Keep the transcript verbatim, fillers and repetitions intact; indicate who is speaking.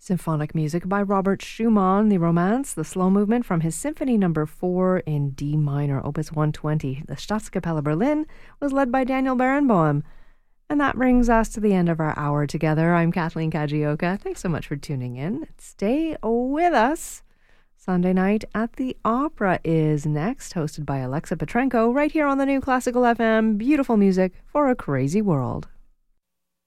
Speaker 1: Symphonic music by Robert Schumann, the Romance, the slow movement from his Symphony Number four in D minor, Opus one twenty. The Staatskapelle Berlin was led by Daniel Barenboim. And that brings us to the end of our hour together. I'm Kathleen Kajioka. Thanks so much for tuning in. Stay with us. Sunday Night at the Opera is next, hosted by Alexa Petrenko, right here on the New Classical F M. Beautiful music for a crazy world.